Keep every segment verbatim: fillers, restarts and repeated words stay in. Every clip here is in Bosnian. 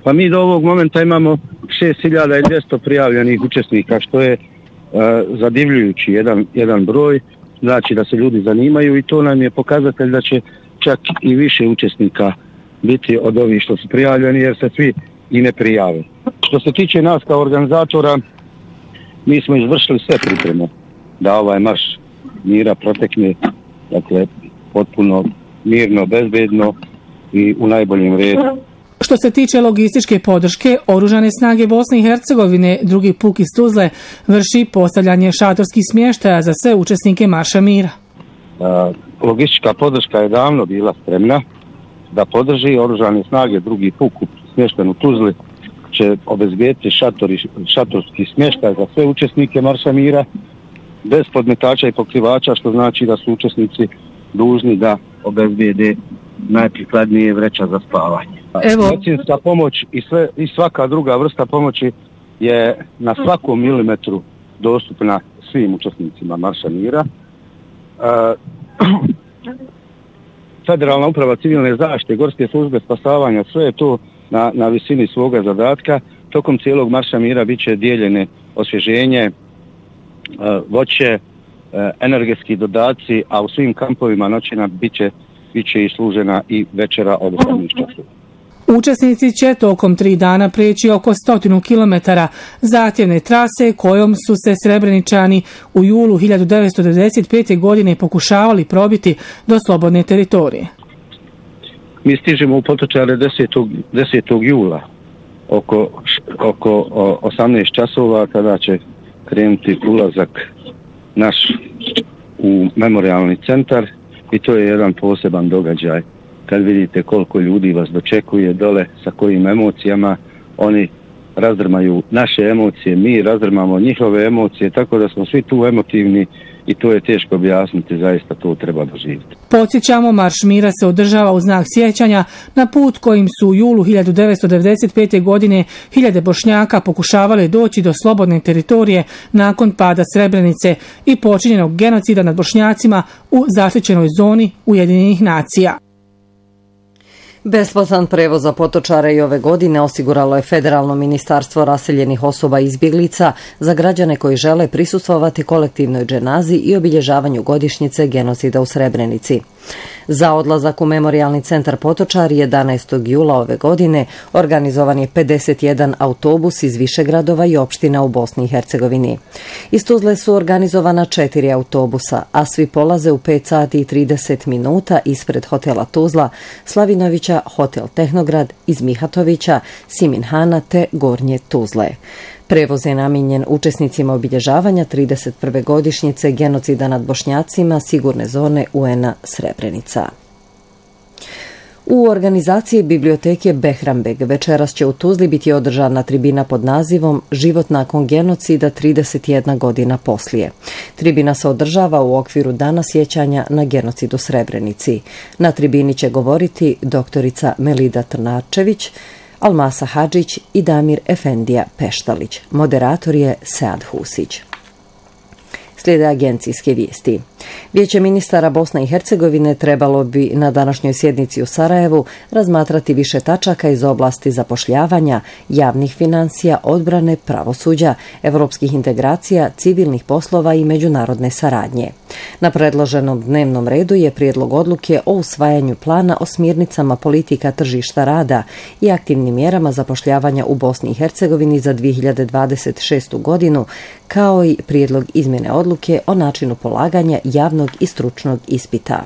Pa mi do ovog momenta imamo šest hiljada dvjesto prijavljenih učesnika, što je uh, zadivljujući jedan, jedan broj, znači da se ljudi zanimaju i to nam je pokazatelj da će čak i više učesnika biti od ovih što su prijavljeni jer se svi i ne prijave. Što se tiče nas kao organizatora, mi smo izvršili sve pripreme da ovaj marš mira protekne, dakle, potpuno mirno, bezbedno i u najboljem redu. Što se tiče logističke podrške, Oružane snage Bosne i Hercegovine, drugi puk iz Tuzle, vrši postavljanje šatorskih smještaja za sve učesnike Marša mira. Logistička podrška je davno bila spremna da podrži. Oružane snage, drugi puk smješten u Tuzli, će obezbediti šatori, šatorski smještaj za sve učesnike Marša mira, bez podmetača i pokrivača, što znači da su učesnici dužni da obezbede najprikladnije vreća za spavanje. Evo. Medicinska pomoć i, sve, i svaka druga vrsta pomoći je na svakom milimetru dostupna svim učesnicima Marša mira. E, Federalna uprava civilne zaštite, gorske službe spasavanja, sve je to na, na visini svoga zadatka. Tokom cijelog Marša mira bit će dijeljene osvježenje, e, voće, e, energetski dodaci, a u svim kampovima noćina bit će, bit će i služena i večera od osamnaest časova. Učesnici će tokom tri dana prijeći oko stotinu kilometara zahtjevne trase kojom su se Srebreničani u julu hiljadu devetsto devedeset pete. godine pokušavali probiti do slobodne teritorije. Mi stižemo u Potočare desetog jula oko, oko osamnaest časova kada će krenuti ulazak naš u memorialni centar i to je jedan poseban događaj. Kad vidite koliko ljudi vas dočekuje dole, sa kojim emocijama, oni razdrmaju naše emocije, mi razdrmamo njihove emocije, tako da smo svi tu emotivni i to je teško objasniti, zaista to treba doživjeti. Podsjećamo, Marš mira se održava u znak sjećanja na put kojim su u julu hiljadu devetsto devedeset pete. godine hiljade Bošnjaka pokušavale doći do slobodne teritorije nakon pada Srebrenice i počinjenog genocida nad Bošnjacima u zaštićenoj zoni Ujedinjenih nacija. Besplatan prevoz za Potočare i ove godine osiguralo je Federalno ministarstvo raseljenih osoba i izbjeglica za građane koji žele prisustvovati kolektivnoj dženazi i obilježavanju godišnjice genocida u Srebrenici. Za odlazak u memorialni centar Potočari jedanaestog jula ove godine organizovan je pedeset jedan autobus iz više gradova i opština u Bosni i Hercegovini. Iz Tuzle su organizovana četiri autobusa, a svi polaze u pet sati i trideset minuta ispred hotela Tuzla, Slavinovića, hotel Tehnograd, iz Mihatovića, Siminhana te Gornje Tuzle. Prevoz je namijenjen učesnicima obilježavanja trideset prve godišnjice genocida nad Bošnjacima sigurne zone U N-a Srebrenica. U organizaciji biblioteke Behrambeg večeras će u Tuzli biti održana tribina pod nazivom Život nakon genocida trideset jedna godina poslije. Tribina se održava u okviru Dana sjećanja na genocid u Srebrenici. Na tribini će govoriti doktorica Melida Trnačević, Almasa Hadžić i Damir Efendija Peštalić. Moderator je Sead Husić. Slijede agencijske vijesti. Vijeće ministara Bosne i Hercegovine trebalo bi na današnjoj sjednici u Sarajevu razmatrati više tačaka iz oblasti zapošljavanja, javnih financija, odbrane, pravosuđa, evropskih integracija, civilnih poslova i međunarodne saradnje. Na predloženom dnevnom redu je prijedlog odluke o usvajanju plana o smjernicama politika tržišta rada i aktivnim mjerama zapošljavanja u Bosni i Hercegovini za dvije hiljade dvadeset šestu. godinu, kao i prijedlog izmjene odluke o načinu polaganja javnog i stručnog ispita.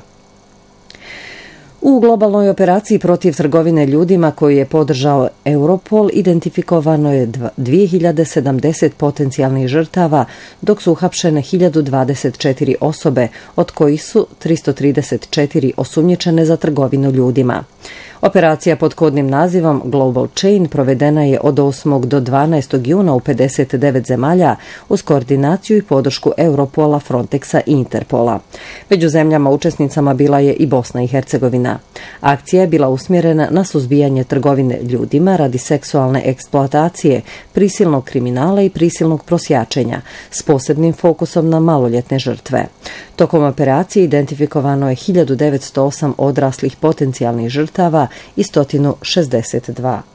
U globalnoj operaciji protiv trgovine ljudima koju je podržao Europol identifikovano je dvije hiljade sedamdeset potencijalnih žrtava, dok su uhapšene hiljadu dvadeset četiri osobe, od kojih su tristo trideset četiri osumnjičene za trgovinu ljudima. Operacija pod kodnim nazivom Global Chain provedena je od osmog do dvanaestog juna u pedeset devet zemalja uz koordinaciju i podršku Europola, Frontexa i Interpola. Među zemljama učesnicama bila je i Bosna i Hercegovina. Akcija je bila usmjerena na suzbijanje trgovine ljudima radi seksualne eksploatacije, prisilnog kriminala i prisilnog prosjačenja, s posebnim fokusom na maloljetne žrtve. Tokom operacije identifikovano je hiljadu devetsto osam odraslih potencijalnih žrtava i sto šezdeset dva